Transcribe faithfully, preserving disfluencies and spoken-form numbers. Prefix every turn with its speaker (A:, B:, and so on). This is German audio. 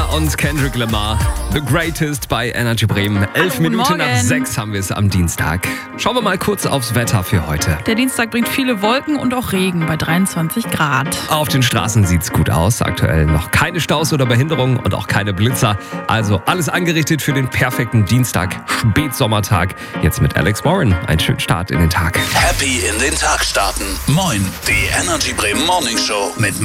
A: Rihanna und Kendrick Lamar. The Greatest bei Energy Bremen. Elf
B: Hallo,
A: Minuten
B: Morgen.
A: nach sechs haben wir es am Dienstag. Schauen wir mal kurz aufs Wetter für heute.
B: Der Dienstag bringt viele Wolken und auch Regen bei dreiundzwanzig Grad.
A: Auf den Straßen sieht's gut aus. Aktuell noch keine Staus oder Behinderungen und auch keine Blitzer. Also alles angerichtet für den perfekten Dienstag, Spätsommertag. Jetzt mit Alex Warren. Einen schönen Start in den Tag.
C: Happy in den Tag starten. Moin, die Energy Bremen Morning Show mit